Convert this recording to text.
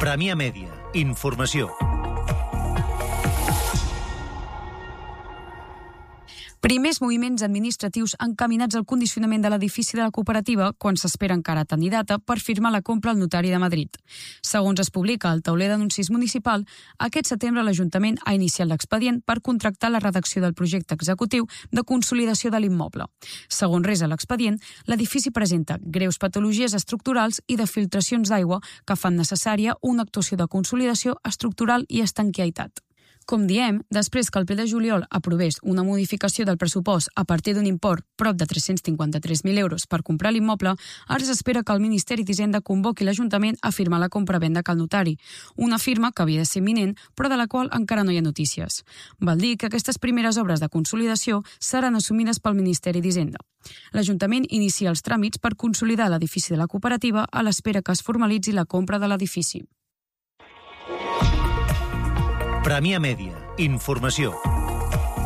Premià Mèdia. Informació. Primers moviments administratius encaminats al condicionament de l'edifici de la cooperativa quan s'espera encara tenir data per firmar la compra al notari de Madrid. Segons es publica al tauler d'anuncis municipal, aquest setembre l'Ajuntament ha iniciat l'expedient per contractar la redacció del projecte executiu de consolidació de l'immoble. Segons resa l'expedient, l'edifici presenta greus patologies estructurals i de filtracions d'aigua que fan necessària una actuació de consolidació estructural i estanquiaitat. Com diem, després que el ple de juliol aprovés una modificació del pressupost a partir d'un import prop de 353.000 euros per comprar l'immoble, ara s'espera que el Ministeri d'Hisenda convoqui l'Ajuntament a firmar la compra-venda cal notari, una firma que havia de ser imminent, però de la qual encara no hi ha notícies. Val dir que aquestes primeres obres de consolidació seran assumides pel Ministeri d'Hisenda. L'Ajuntament inicia els tràmits per consolidar l'edifici de la cooperativa a l'espera que es formalitzi la compra de l'edifici. Premià Mèdia. Informació.